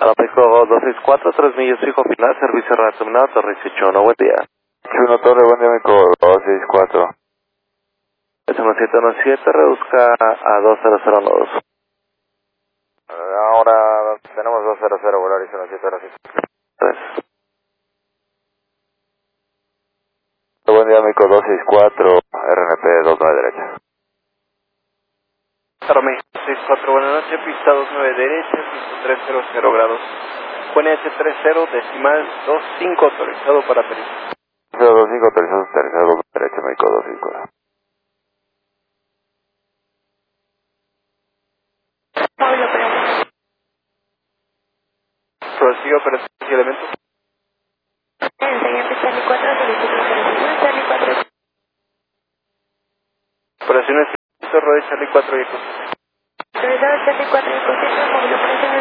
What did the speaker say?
Aeroméxico 264, 3 millas fijo final, servicio retornado, Torre 18, buen día. 1 Torre, buen día, México 264. S1717, reduzca a 2002. Ahora tenemos 200, volar y 1707. Buen día, México 264, RNP 29 derecha. Aeroméxico 64, buenas noches, pista 29 derecha, pista 300 grados. QNH 30, decimal 25, autorizado para aterrizar. 025, aterrizado derecha, México 264. Prosigo operación y elementos. Siguiente Charlie 4, solicitud operación Charlie 4. Operaciones, Rodeo Charlie 4 y Ecos. Autorizado Charlie 4 y Ecos, móvil operación